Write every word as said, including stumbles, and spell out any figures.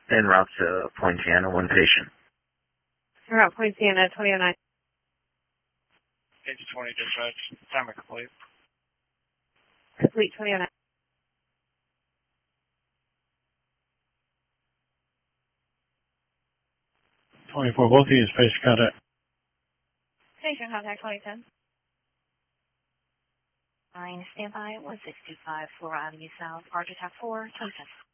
En route to Poinciana, one patient. En route Poinciana, twenty oh nine. Page twenty dispatch. Timer complete. Complete twenty oh nine. twenty-four, both of you is patient contact. Patient contact twenty ten. Nine, standby, one six two five, Flora Avenue South, Archer Tap four, twenty-seven.